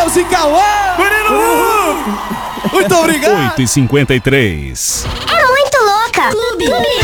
Matheus e Cauã. Muito obrigado. 8h53. É muito louca. Clube.